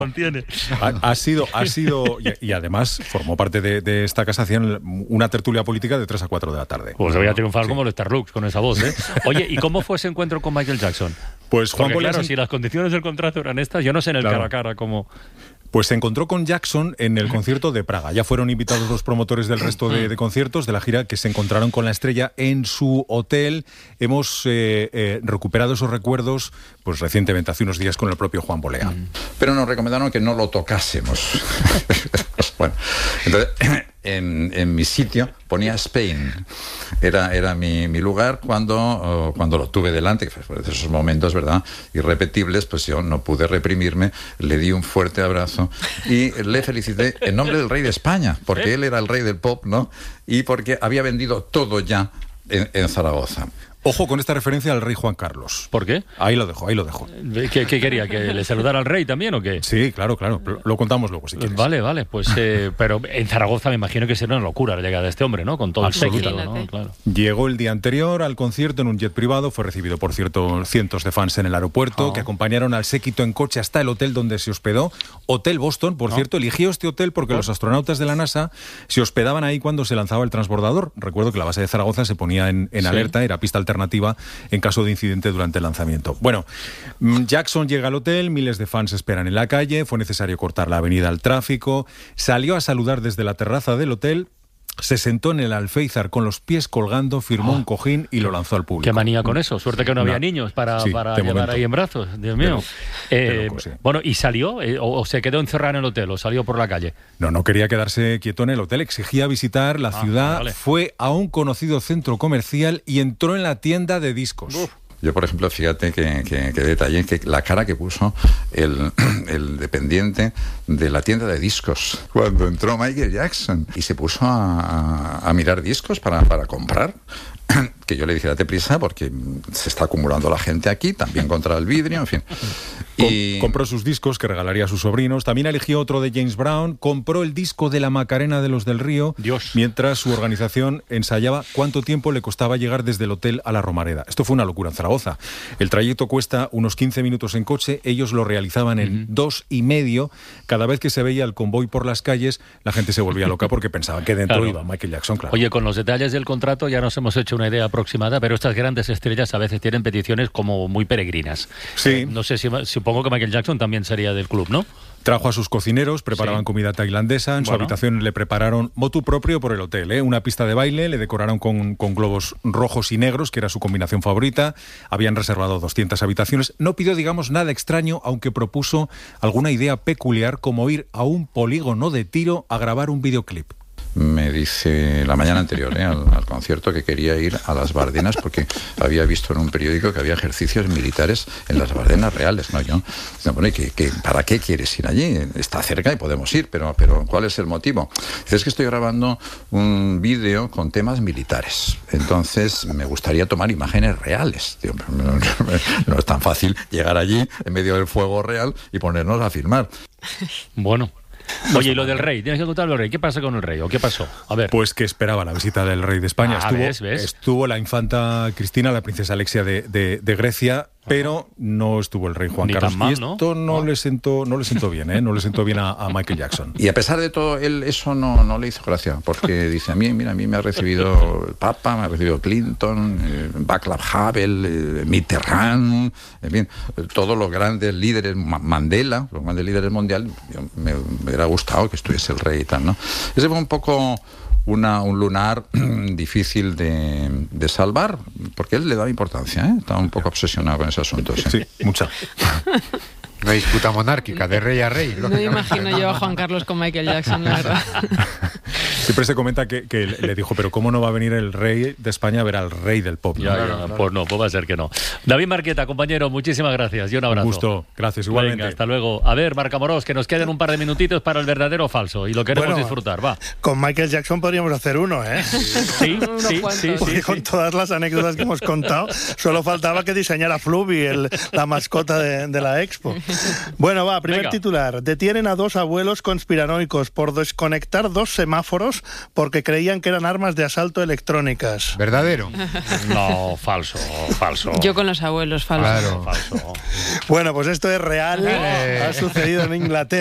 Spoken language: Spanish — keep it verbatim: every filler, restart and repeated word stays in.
Mantiene. Ha, ha sido, ha sido y, y además formó parte de, de esta casación una tertulia política de tres a cuatro de la tarde. Pues voy a triunfar sí. como el Starlux con esa voz, ¿eh? Oye, ¿y cómo fue ese encuentro con Michael Jackson? Pues Juan Porque, Bolívar, claro, si las condiciones del contrato eran estas, yo no sé en el claro. cara a cara cómo... Pues se encontró con Jackson en el concierto de Praga. Ya fueron invitados los promotores del resto de, de conciertos de la gira, que se encontraron con la estrella en su hotel. Hemos eh, eh, recuperado esos recuerdos pues recientemente, hace unos días, con el propio Juan Bolea. Pero nos recomendaron que no lo tocásemos. Bueno, entonces, en, en mi sitio ponía Spain. Era, era mi, mi lugar cuando, oh, cuando lo tuve delante, que fue de esos momentos, ¿verdad?, irrepetibles, pues yo no pude reprimirme, le di un fuerte abrazo y le felicité en nombre del rey de España, porque él era el rey del pop, ¿no? Y porque había vendido todo ya en, en Zaragoza. Ojo con esta referencia al rey Juan Carlos. ¿Por qué? Ahí lo dejo, ahí lo dejo. ¿Qué, qué quería? ¿Que le saludara al rey también o qué? Sí, claro, claro. Lo contamos luego, si quieres. Vale, vale. Pues, eh, pero en Zaragoza me imagino que será una locura la llegada de este hombre, ¿no? Con todo el séquito, ¿no? Claro. Llegó el día anterior al concierto en un jet privado. Fue recibido, por cierto, cientos de fans en el aeropuerto, oh. que acompañaron al séquito en coche hasta el hotel donde se hospedó. Hotel Boston, por oh. cierto. Eligió este hotel porque oh. los astronautas de la NASA se hospedaban ahí cuando se lanzaba el transbordador. Recuerdo que la base de Zaragoza se ponía en, en sí. alerta, era pista alternativa en caso de incidente durante el lanzamiento. Bueno, Jackson llega al hotel, miles de fans esperan en la calle, fue necesario cortar la avenida al tráfico, salió a saludar desde la terraza del hotel, se sentó en el alféizar con los pies colgando, firmó oh. un cojín y lo lanzó al público. Qué manía con eso. Suerte que no había no. niños para, sí, para llevar momento. ahí en brazos. Dios mío. Pero, eh, loco, sí. Bueno, ¿y salió? Eh, o, ¿O se quedó encerrado en el hotel? ¿O salió por la calle? No, no quería quedarse quieto en el hotel. Exigía visitar la ah, ciudad. Vale. Fue a un conocido centro comercial y entró en la tienda de discos. Uf. Yo, por ejemplo, fíjate que, que, que detalle, que la cara que puso el, el dependiente de la tienda de discos cuando entró Michael Jackson y se puso a, a, a mirar discos para, para comprar. Que yo le dije, date prisa porque se está acumulando la gente aquí, también contra el vidrio, en fin. Y... Com- compró sus discos que regalaría a sus sobrinos, también eligió otro de James Brown, compró el disco de la Macarena de los del Río, Dios. mientras su organización ensayaba cuánto tiempo le costaba llegar desde el hotel a la Romareda. Esto fue una locura en Zaragoza. El trayecto cuesta unos quince minutos en coche, ellos lo realizaban en uh-huh. dos y medio. Cada vez que se veía el convoy por las calles, la gente se volvía loca porque pensaba que dentro claro. iba Michael Jackson, claro. Oye, con los detalles del contrato ya nos hemos hecho una idea aproximada, pero estas grandes estrellas a veces tienen peticiones como muy peregrinas. Sí. Eh, no sé si, supongo que Michael Jackson también sería del club, ¿no? Trajo a sus cocineros, preparaban sí. comida tailandesa, en bueno. su habitación le prepararon motu propio por el hotel, ¿eh? una pista de baile, le decoraron con, con globos rojos y negros, que era su combinación favorita, habían reservado doscientas habitaciones, no pidió, digamos, nada extraño, aunque propuso alguna idea peculiar, como ir a un polígono de tiro a grabar un videoclip. Me dice la mañana anterior ¿eh? al, al concierto que quería ir a las Bardenas porque había visto en un periódico que había ejercicios militares en las Bardenas reales, ¿no? Yo, bueno, ¿y qué, qué, ¿para qué quieres ir allí? Está cerca y podemos ir, pero, pero ¿cuál es el motivo? Dice, es que estoy grabando un vídeo con temas militares, entonces me gustaría tomar imágenes reales. Digo, no, no es tan fácil llegar allí en medio del fuego real y ponernos a filmar. Bueno. Oye, y lo del rey, tienes que contarlo del rey. ¿Qué pasa con el rey? ¿O qué pasó? A ver. Pues que esperaba la visita del rey de España. Ah, estuvo, ¿ves, ves? estuvo la infanta Cristina, la princesa Alexia de, de, de Grecia, pero no estuvo el rey Juan Ni Carlos. Tan mal, y esto no, no, le sentó, no le sentó bien, ¿eh? No le sentó bien a, a Michael Jackson. Y a pesar de todo, él eso no, no le hizo gracia, porque dice, a mí, mira, a mí me ha recibido el Papa, me ha recibido Clinton, eh, Václav Havel, eh, Mitterrand, en fin, todos los grandes líderes, Mandela, los grandes líderes mundiales. Yo, me, me hubiera gustado que estuviese el rey y tal, ¿no? Ese fue un poco... Una, un lunar difícil de, de salvar, porque él le daba importancia, ¿eh? Estaba un poco obsesionado con ese asunto. Sí, sí mucha. Una disputa monárquica, de rey a rey. No me imagino yo a Juan Carlos con Michael Jackson, la verdad. Siempre se comenta que, que le dijo, pero ¿cómo no va a venir el rey de España a ver al rey del pop? Ya, ya, pues no, pues va a ser que no. David Marqueta, compañero, muchísimas gracias y un abrazo. Un gusto, gracias, igualmente. Venga, hasta luego. A ver, Marc Amorós, que nos queden un par de minutitos para el verdadero o falso, y lo queremos bueno, disfrutar, va. Con Michael Jackson podríamos hacer uno, ¿eh? Sí, sí, sí, sí, Porque sí, con sí. todas las anécdotas que hemos contado, solo faltaba que diseñara Fluvi, el, la mascota de, de la Expo. Bueno, va, primer Venga. titular. Detienen a dos abuelos conspiranoicos por desconectar dos semáforos años porque creían que eran armas de asalto electrónicas. ¿Verdadero? No, falso, falso. Yo con los abuelos, falso. Claro. Falso. Bueno, pues esto es real, Eh. ha sucedido en Inglaterra.